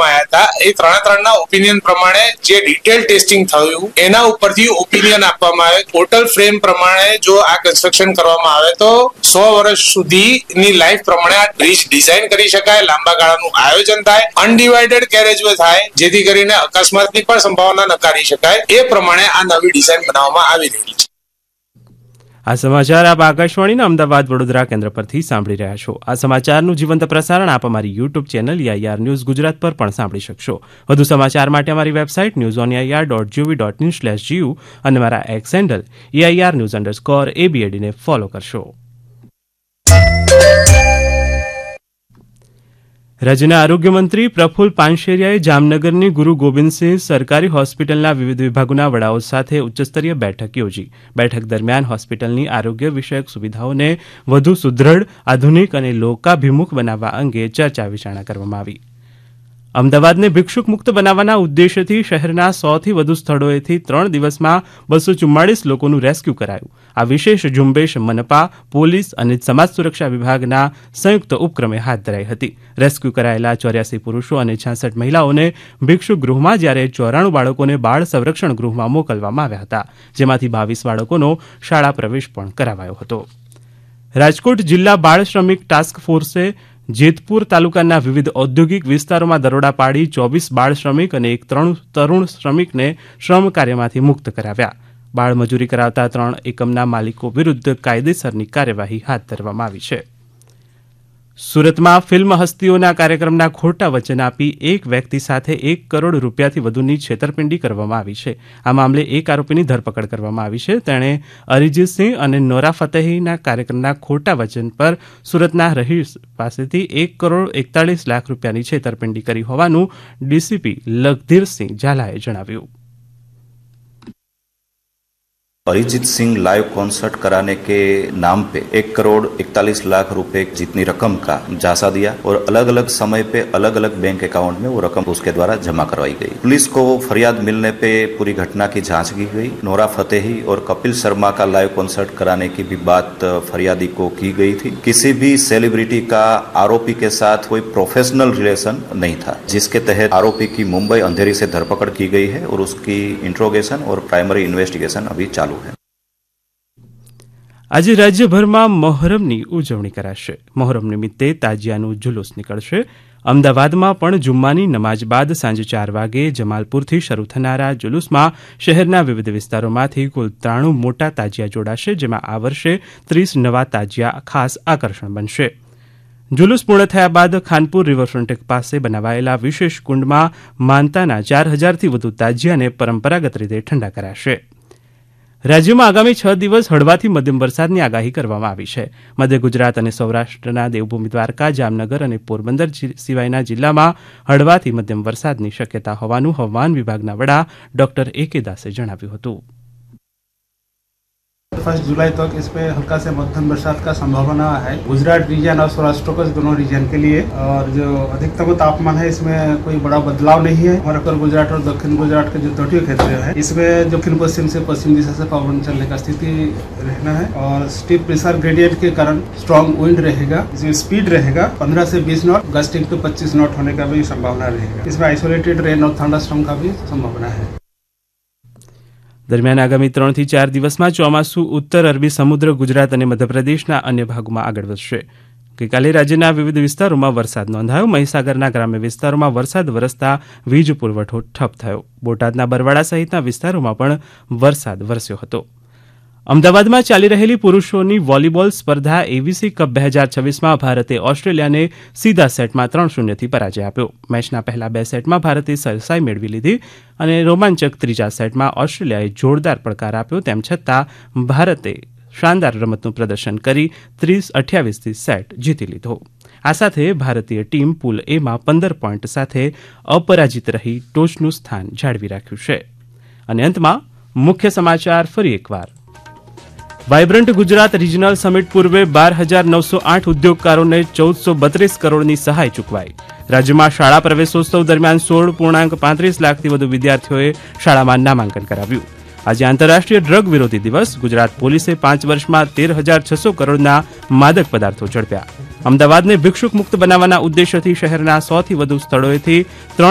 કરવામાં આવ્યા હતા એ ત્રણના ઓપિનિયન પ્રમાણે જે ડિટેલ ટેસ્ટિંગ થયું એના ઉપરથી ઓપિનિયન આપવામાં આવે. ટોટલ ફ્રેમ પ્રમાણે જો આ કન્સ્ટ્રક્શન કરવામાં આવે તો 100 વર્ષ સુધીની લાઈફ પ્રમાણે આ બ્રિજ ડિઝાઇન કરી શકાય, લાંબા ગાળાનું આયોજન થાય, અનડિવાઇડેડ કેરેજવે થાય, જેથી કરીને અકસ્માતની પણ સંભાવના નકારી શકાય. એ પ્રમાણે આ નવી ડિઝાઇન બનાવવામાં આવી રહી છે. આ સમાચાર આપ આકાશવાણીના અમદાવાદ વડોદરા કેન્દ્ર પરથી સાંભળી રહ્યા છો. આ સમાચારનું જીવંત પ્રસારણ આપ અમારી YouTube channel EIR news Gujarat પર પણ સાંભળી શકશો. વધુ સમાચાર માટે અમારી વેબસાઇટ newsonir.gov.in/gu અને મારા એક્સ હેન્ડલ EIR_news_ABAD ને ફોલો કરશો. રાજ્યના આરોગ્યમંત્રી પ્રફુલ પાનશેરિયાએ જામનગરની ગુરુ ગોબિંદસિંહ સરકારી હોસ્પિટલના વિવિધ વિભાગોના વડાઓ સાથે ઉચ્ચસ્તરીય બેઠક યોજી. બેઠક દરમિયાન હોસ્પિટલની આરોગ્ય વિષયક સુવિધાઓને વધુ સુદ્રઢ, આધુનિક અને લોકાભિમુખ બનાવવા અંગે ચર્ચા વિચારણા કરવામાં આવી. અમદાવાદને ભિક્ષુક મુક્ત બનાવવાના ઉદ્દેશ્યથી શહેરના 100થી વધુ સ્થળોએથી 3 દિવસમાં 244 લોકોનું રેસ્ક્યુ કરાયું. આ વિશેષ ઝુંબેશ મનપા, પોલીસ અને સમાજ સુરક્ષા વિભાગના સંયુક્ત ઉપક્રમે હાથ ધરાઈ હતી. રેસ્ક્યુ કરાયેલા 84 પુરુષો અને 66 મહિલાઓને ભિક્ષુક ગૃહમાં જ્યારે 94 બાળકોને બાળ સંરક્ષણ ગૃહમાં મોકલવામાં આવ્યા હતા, જેમાંથી 22 બાળકોનો શાળા પ્રવેશ પણ કરાવાયો હતો. રાજકોટ જિલ્લા બાળ શ્રમિક ટાસ્ક ફોર્સે જેતપુર તાલુકાના વિવિધ ઔદ્યોગિક વિસ્તારોમાં દરોડા પાડી 24 બાળ શ્રમિક અને એક તરુણ શ્રમિકને શ્રમ કાર્યમાંથી મુક્ત કરાવ્યા. બાળ મજૂરી કરાવતા 3 એકમના માલિકો વિરુદ્ધ કાયદેસરની કાર્યવાહી હાથ ધરવામાં આવી છે. સુરતમાં ફિલ્મ હસ્તીઓના કાર્યક્રમના ખોટા વચન આપી એક વ્યક્તિ સાથે 1 કરોડ રૂપિયાથી વધુની છેતરપિંડી કરવામાં આવી છે. આ મામલે એક આરોપીની ધરપકડ કરવામાં આવી છે. તેણે અરિજીતસિંહ અને નોરા ફતેહીના કાર્યક્રમના ખોટા વચન પર સુરતના રહીશ પાસેથી 1 કરોડ 41 લાખ રૂપિયાની છેતરપિંડી કરી હોવાનું ડીસીપી લખધીરસિંહ ઝાલાએ જણાવ્યું. अरिजीत सिंह लाइव कॉन्सर्ट कराने के नाम पे 1 करोड़ 41 लाख रुपए जितनी रकम का झांसा दिया और अलग अलग समय पे अलग अलग बैंक अकाउंट में वो रकम उसके द्वारा जमा करवाई गई. पुलिस को फरियाद मिलने पे पूरी घटना की जांच की गई. नोरा फतेही और कपिल शर्मा का लाइव कॉन्सर्ट कराने की भी बात फरियादी को की गई थी. किसी भी सेलिब्रिटी का आरोपी के साथ कोई प्रोफेशनल रिलेशन नहीं था, जिसके तहत आरोपी की मुंबई अंधेरी से धरपकड़ की गई है और उसकी इंट्रोगेशन और प्राइमरी इन्वेस्टिगेशन अभी चालू. આજે રાજ્યભરમાં મોહરમની ઉજવણી કરાશે. મોહરમ નિમિત્તે તાજિયાનું જુલુસ નીકળશે. અમદાવાદમાં પણ જુમ્માની નમાજ બાદ સાંજે 4 વાગે જમાલપુરથી શરૂ થનારા જુલુસમાં શહેરના વિવિધ વિસ્તારોમાંથી કુલ 93 મોટા તાજિયા જોડાશે, જેમાં આ વર્ષે 30 નવા તાજિયા ખાસ આકર્ષણ બનશે. જુલુસ પૂર્ણ થયા બાદ ખાનપુર રિવરફ્રન્ટ પાસે બનાવાયેલા વિશેષ કુંડમાં માનતાના 4000થી વધુ તાજિયાને પરંપરાગત રીતે ઠંડા કરાશે. રાજ્યમાં આગામી 6 દિવસ હળવાથી મધ્યમ વરસાદની આગાહી કરવામાં આવી છે. મધ્ય ગુજરાત અને સૌરાષ્ટ્રના દેવભૂમિ દ્વારકા, જામનગર અને પોરબંદર સિવાયના જિલ્લામાં હળવાથી મધ્યમ વરસાદની શક્યતા હોવાનું હવામાન વિભાગના વડા ડોક્ટર A.K. દાસે જણાવ્યું હતું. 1 जुलाई तक इसमें हल्का से मध्यम बरसात का संभावना है. गुजरात रीजन और सौराष्ट्र को दोनों रीजन के लिए. और जो अधिकतम तापमान है इसमें कोई बड़ा बदलाव नहीं है. और उत्तर गुजरात और दक्षिण गुजरात के जो तटीय क्षेत्र है इसमें दक्षिण पश्चिम से पश्चिम दिशा से पवन चलने का स्थिति रहना है. और स्टीप प्रेशर ग्रेडियंट के कारण स्ट्रॉन्ग विंड रहेगा. इसमें स्पीड रहेगा 15 से 20 नॉट, गस्टिंग टू 25 नॉट होने का भी संभावना रहेगा. इसमें आइसोलेटेड रेन और थंडरस्टॉर्म का भी संभावना है. દરમિયાન આગામી 3 થી 4 દિવસમાં ચોમાસું ઉત્તર અરબી સમુદ્ર, ગુજરાત અને મધ્યપ્રદેશના અન્ય ભાગોમાં આગળ વધશે. ગઈકાલે રાજ્યના વિવિધ વિસ્તારોમાં વરસાદ નોંધાયો. મહીસાગરના ગ્રામ્ય વિસ્તારોમાં વરસાદ વરસતા વીજ પુરવઠો ઠપ થયો. બોટાદના બરવાડા સહિતના વિસ્તારોમાં પણ વરસાદ વરસ્યો હતો. અમદાવાદમાં ચાલી રહેલી પુરુષોની વોલીબોલ સ્પર્ધા ABC કપ 2026માં ભારતે ઓસ્ટ્રેલિયાને સીધા સેટમાં 3-0થી પરાજય આપ્યો. મેચના પહેલા 2 સેટમાં ભારતે સરસાઈ મેળવી લીધી અને રોમાંચક ત્રીજા સેટમાં ઓસ્ટ્રેલિયાએ જોરદાર પડકાર આપ્યો. તેમ છતાં ભારતે શાનદાર રમતનું પ્રદર્શન કરી 30-28થી સેટ જીતી લીધો. આ સાથે ભારતીય ટીમ પૂલ એમાં 15 પોઈન્ટ સાથે અપરાજિત રહી ટોચનું સ્થાન જાળવી રાખ્યું છે. અને અંતમાં મુખ્ય સમાચાર ફરી એકવાર. વાયબ્રન્ટ ગુજરાત રિજનલ સમિટ પૂર્વે 12,908 ઉદ્યોગકારોને 1432 કરોડની સહાય ચૂકવાઈ. રાજ્યમાં શાળા પ્રવેશોત્સવ દરમિયાન 16.35 લાખથી વધુ વિદ્યાર્થીઓએ શાળામાં નામાંકન કરાવ્યું. આજે આંતરરાષ્ટ્રીય ડ્રગ વિરોધી દિવસ. ગુજરાત પોલીસે 5 વર્ષમાં 13,600 કરોડના માદક પદાર્થો ઝડપ્યા. અમદાવાદને ભિક્ષુક મુક્ત બનાવવાના ઉદ્દેશ્યથી શહેરના 100થી વધુ સ્થળોએથી 3